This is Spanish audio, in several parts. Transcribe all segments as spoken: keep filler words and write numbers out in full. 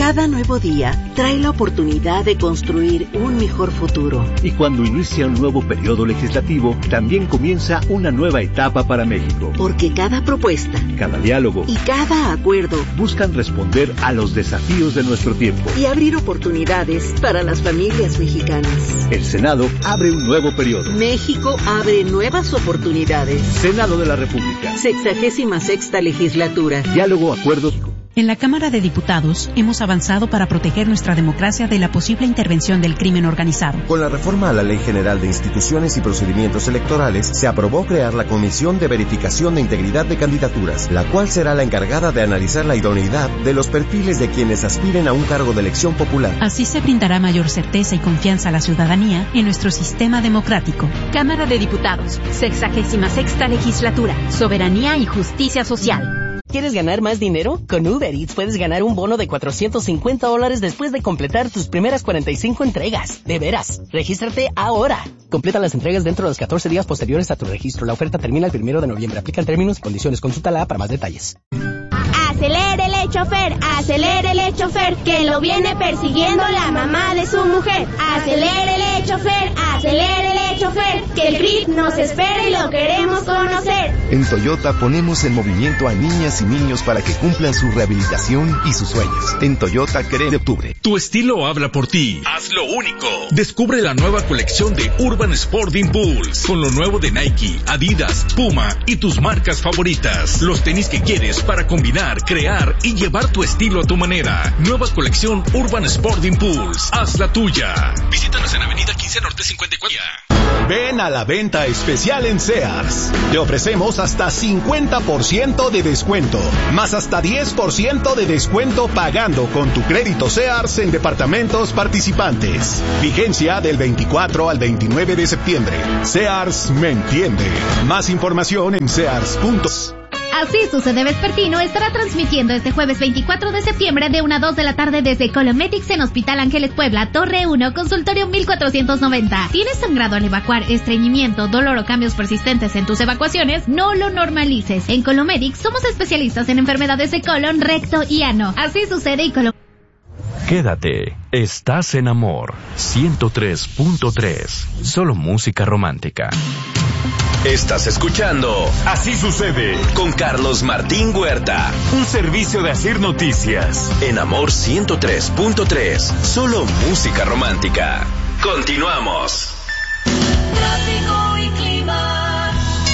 Cada nuevo día trae la oportunidad de construir un mejor futuro. Y cuando inicia un nuevo periodo legislativo, también comienza una nueva etapa para México. Porque cada propuesta, cada diálogo y cada acuerdo buscan responder a los desafíos de nuestro tiempo y abrir oportunidades para las familias mexicanas. El Senado abre un nuevo periodo. México abre nuevas oportunidades. Senado de la República. Sexagésima sexta legislatura. Diálogo, acuerdos. En la Cámara de Diputados hemos avanzado para proteger nuestra democracia de la posible intervención del crimen organizado. Con la reforma a la Ley General de Instituciones y Procedimientos Electorales, se aprobó crear la Comisión de Verificación de Integridad de Candidaturas, la cual será la encargada de analizar la idoneidad de los perfiles de quienes aspiren a un cargo de elección popular. Así se brindará mayor certeza y confianza a la ciudadanía en nuestro sistema democrático. Cámara de Diputados, sexagésima sexta legislatura, soberanía y justicia social. ¿Quieres ganar más dinero? Con Uber Eats puedes ganar un bono de cuatrocientos cincuenta dólares después de completar tus primeras cuarenta y cinco entregas. De veras, regístrate ahora. Completa las entregas dentro de los catorce días posteriores a tu registro. La oferta termina el primero de noviembre. Aplican términos y condiciones. Consúltala para más detalles. Acelérele, chofer, acelérele, chofer, que lo viene persiguiendo la mamá de su mujer. Acelérele, chofer, acelérele, chofer, que el R I F nos espera y lo queremos conocer. En Toyota ponemos en movimiento a niñas y niños para que cumplan su rehabilitación y sus sueños. En Toyota cree de octubre. Tu estilo habla por ti. Haz lo único. Descubre la nueva colección de Urban Sport Impulse, con lo nuevo de Nike, Adidas, Puma y tus marcas favoritas. Los tenis que quieres para combinar, crear y llevar tu estilo a tu manera. Nueva colección Urban Sport Impulse. Haz la tuya. Visítanos en Avenida quince Norte cincuenta y cuatro. Ven a la venta especial en Sears. Te ofrecemos hasta cincuenta por ciento de descuento, más hasta diez por ciento de descuento pagando con tu crédito Sears en departamentos participantes. Vigencia del veinticuatro al veintinueve de septiembre. Sears me entiende. Más información en sears punto com. Así Sucede Vespertino estará transmitiendo este jueves veinticuatro de septiembre de una a dos de la tarde desde Colometics en Hospital Ángeles Puebla, Torre uno, consultorio mil cuatrocientos noventa. ¿Tienes sangrado al evacuar, estreñimiento, dolor o cambios persistentes en tus evacuaciones? No lo normalices. En Colometics somos especialistas en enfermedades de colon, recto y ano. Así Sucede y Colom... Quédate, estás en Amor ciento tres punto tres, solo música romántica. Estás escuchando Así Sucede con Carlos Martín Huerta, un servicio de Asir Noticias en Amor ciento tres punto tres, solo música romántica. Continuamos. Tráfico y clima.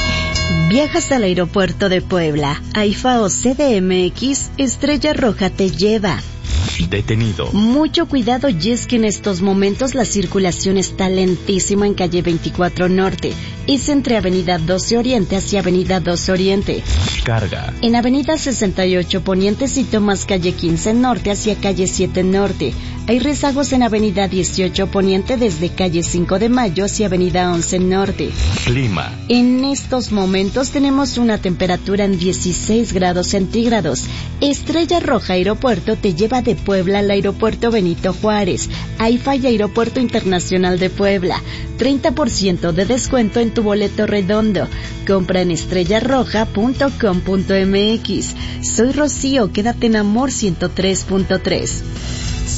Viajas al aeropuerto de Puebla. AIFAO C D M X Estrella Roja te lleva. Detenido. Mucho cuidado, y es que en estos momentos la circulación está lentísima en calle veinticuatro Norte. Es entre Avenida doce Oriente hacia Avenida doce Oriente. Carga. En Avenida sesenta y ocho Poniente si tomas calle quince Norte hacia calle siete Norte. Hay rezagos en Avenida dieciocho Poniente desde calle cinco de Mayo hacia Avenida once Norte. Clima. En estos momentos tenemos una temperatura en dieciséis grados centígrados. Estrella Roja Aeropuerto te lleva de Puebla al Aeropuerto Benito Juárez. AIFA y Aeropuerto Internacional de Puebla. treinta por ciento de descuento en tu boleto redondo. Compra en estrella roja punto com punto m x. Soy Rocío, quédate en Amor ciento tres punto tres.